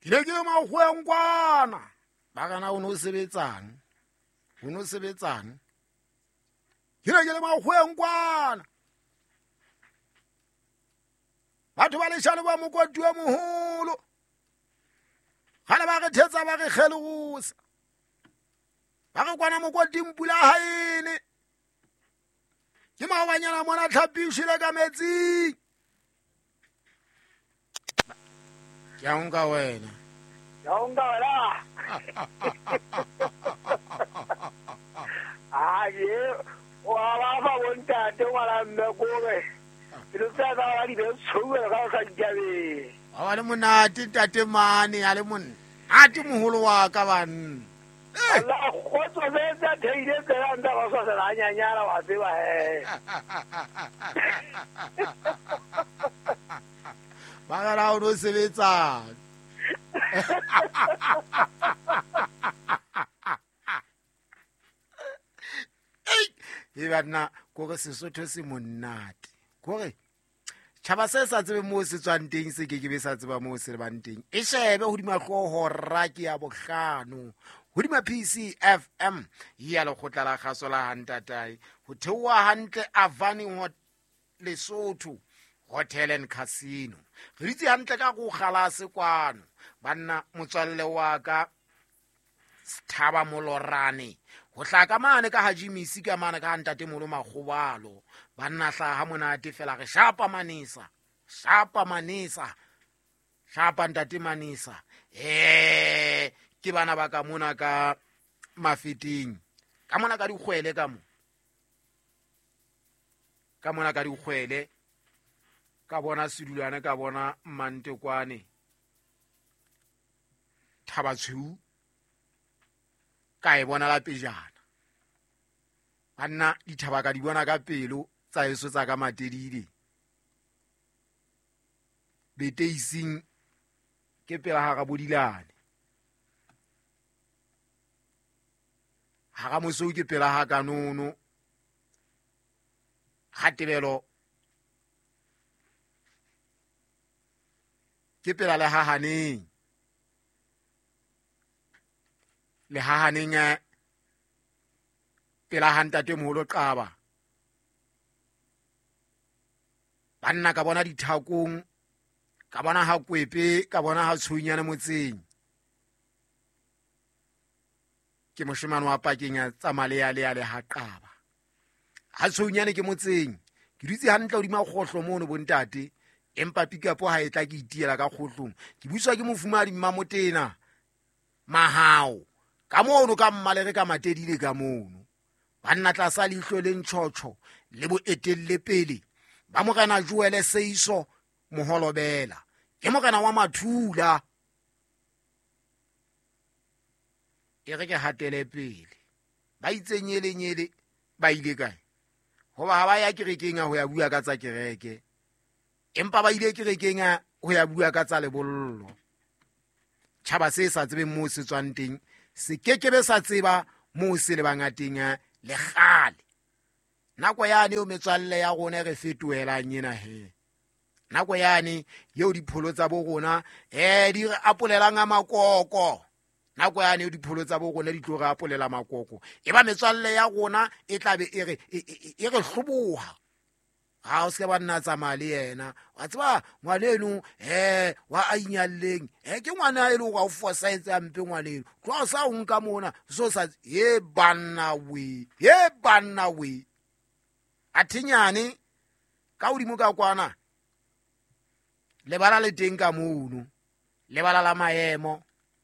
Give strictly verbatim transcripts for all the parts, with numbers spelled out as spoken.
ke ne ke le makgoweng kwana ba kana o no sebetsang o no sebetsang ke ne ke le makgoweng kwana batho ba leshano ba mokoti wa moholo gana ba re thetsa ba re kgelosa ba re kwana mokoti mpula haene ke maobanyana mona tlhapi o shile ka metsing ke a nka wena ya unga wala aye wa ba fa bontate ngwana mme gore le tsa ga di be tshuwe ga sa jabe a wa le monate tate mane a le mon ati moholo wa ka ban Allah khotso be tsa theile tsela nda go so sa nyanyala wa tseba he ba ga ra o no sebetsa e bana go re Sesotho se monate go re tšhaba se sa tsebe mo se tswang teng se ke ke be sa tseba mo se le bang teng e shebe hodima tlhoho raki ya bohlano hodima P C F M ya lekgotla la kgaso la Hantatai ho theoha hantle Avani ho Lesotho Hotel and Casino re ditse hantle ka go gala sekwano banna motswalle wa ka Sthaba Molorane ho hlaka mane ka Haji Misi ka mane ka ntate molo magobalo banna hla ha monate fela re shapa manisa shapa manisa shapa ntate manisa eh ke bana ba ka mona ka mafeting ka mona ka dikgwele ka mo ka mona ka dikgwele ka bona sedulana ka bona Mantekwane Thabatshweu ka e bona la pejana banna dithaba ka di bona ka pelo tsa eso tsa ka matedile beteising ke pela ha ga bodilane ha ga moso ke pela ha kanono ha tebelo ke pela le hahaneng le hahaneng pela hantate moholo Qaba banna ka bona dithakong ka bona ha kwepe ka bona ha tshunyane motseng ke moshemane wa pakeng ya tsamaleya le ya le ha Qaba ha tshunyane ke motseng ke ditse hantle hodima kgohlo mono bontate empa pikapo ha etla ke itiela ka kgohlong ke buswa ke mofumadi Mmamotena Mahao ka mono ka mmalere ka matedile ka mono banna tlasa lihlo le ntšhotšho le boetelle pele ba morena Joele Seiso Moholobela ke morena wa Mathula e re ke hatele pele ba itsenyele nyele ba ile kae hoba ha ba ya kerekeng ho ya bua ka tsa kereke empa ba ile kerekeng ho ya bua ka tsa lebollo tšhaba se sa tsebe mo se tswang teng se kekebe sa tseba mo se le bangateng le gale nako yane o metswalle ya rona re fetoela nyena he nako yane yeo dipholo tsa bo rona eh di re apolelang makoko nako yane o dipholo tsa bo rona di tlo re apolela makoko e ba metswalle ya rona e tlabe e re e re hloboha ha o se ba nna tsamaya le yena wa tseba ngwaneno eh wa a inyalleng eh ke ngwana e le go a fosaetse ampe ngwaneno tlo sa o nka mona so sa ye banna we ye banna we athinyane ka odimo ka kwana le bala le teng ka mono le bala la maemo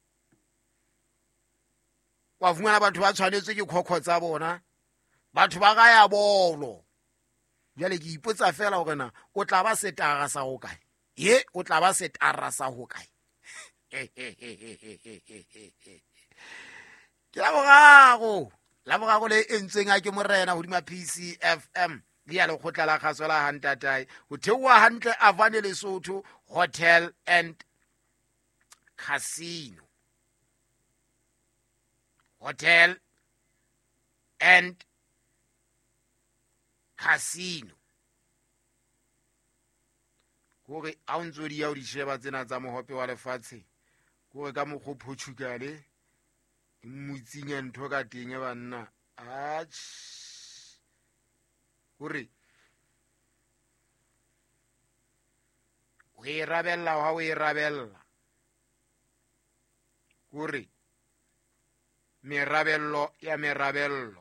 wa fumana batho ba tshwanetse ke khokho tsa bona batho ba ga ya bolo jale ke ipotsa fela gore na o tla ba setara sa go kae ye o tla ba setara sa go kae ke la bogago la bogago le entsweng a ke morena hodima P C F M le ya lekgotla la kgaso la Hantatai ho theoha hantle Avani Lesotho Hotel and Casino Hotel and Casino gore a o ntso di ya o di sheba tsena tsa mohope wa lefatshe ko ka mokgo Portugal mmutsinya ntho ka teng banna ach hore o e rabella ha o e rabella hore merabello ya merabello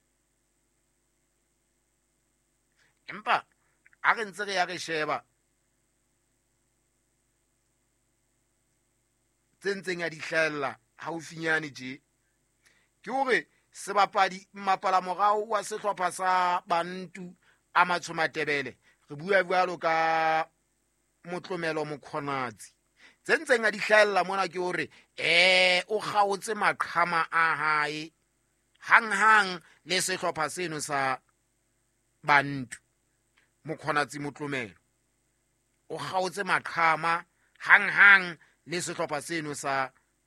empa a re ntse re ya re sheba tsentseng ya dihlella haufinyane je ke hore sebapadi mmapala morao wa sehlopha sa Bantu a Matshomatebele re bua bjalo ka Motlomelo Mokgonatsi tsentseng a dihlella mona ke hore eh o kgaotse maqhama a hae hang hang le sehlopha seno sa Bantu. Mokgonatsi Motlomelo o kgaotse maqhama hang hang le sehlopha seno sa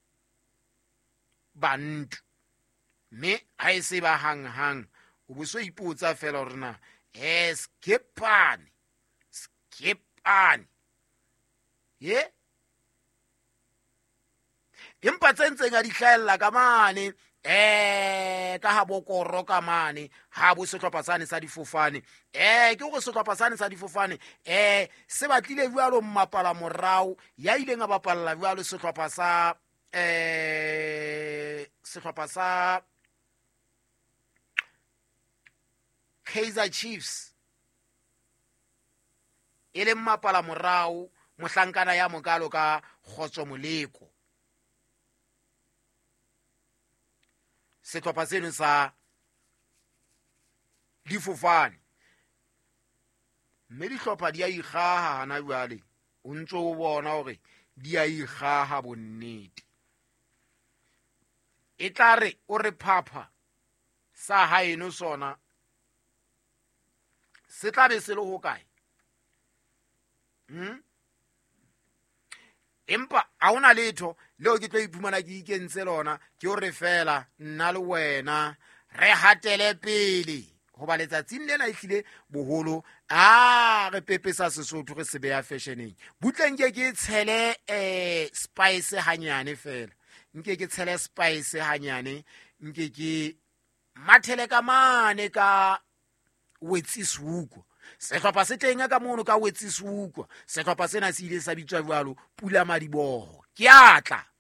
Bantu, mme ha e se ba hang hang o bo so ipotsa fela hore na eh skepane skepane ye empa tsentseng a dihlahella ka mane eh ka ha bokoro ka mane ha bo sehlopha sane sa difofane eh ke go sehlopha sane sa difofane eh se batlile bjalo mmapala morao ya ileng a bapalla bjalo sehlopha sa eh sehlopha sa Kaizer Chiefs ele mmapala morao mohlankana ya mokalo ka Khotso Moleko sehlopha seno sa difofane mme dihlopha di a ikgaha hana jwale o ntse o bona hore di a ikgaha bonnete e tlare o re phapha sa haeno sona se tla be se le ho kae hm empa a ona letho leo ke tlo iphumana ke ikentse lona ke hore fela nna le wena re hatele pele hoba letsatsing lena ehlile boholo a re pepesa Sesotho re se beya fashioneng butleng ke ke tshele eh spice hanyane fela nke ke tshele spice hanyane nke ke mathele ka mane ka Wetsisuko sehlopha se teng ka mono ka Wetsisuko sehlopha sena se ile sa bitswa jwalo Pula Madiboho ke atla